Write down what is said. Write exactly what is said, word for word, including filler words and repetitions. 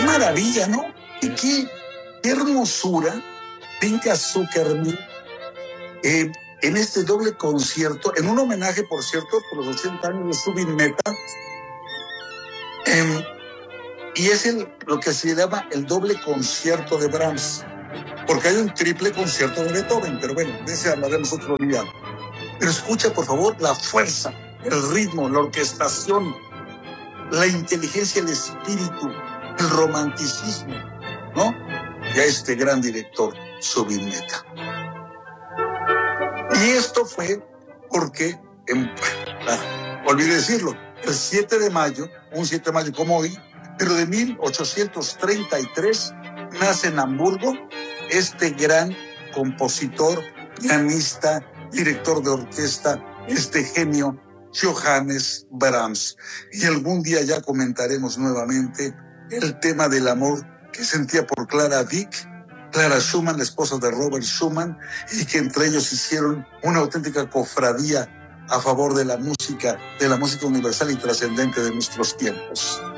maravilla, ¿no? Y qué, qué hermosura Pinka Zuckerman eh, en este doble concierto, en un homenaje, por cierto, por los ochenta años de Zubin Mehta, eh, y es el, lo que se llama el doble concierto de Brahms, porque hay un triple concierto de Beethoven, pero bueno, de ese hablaremos otro día. Pero escucha, por favor, la fuerza, el ritmo, la orquestación, la inteligencia, el espíritu, el romanticismo, ¿no? Y a este gran director, Zubin Mehta. Y esto fue porque, en, ah, olvidé decirlo, el siete de mayo, un siete de mayo como hoy, pero de mil ochocientos treinta y tres, nace en Hamburgo este gran compositor, pianista, director de orquesta, este genio, Johannes Brahms. Y algún día ya comentaremos nuevamente el tema del amor que sentía por Clara Wieck, Clara Schumann, la esposa de Robert Schumann, y que entre ellos hicieron una auténtica cofradía a favor de la música, de la música universal y trascendente de nuestros tiempos.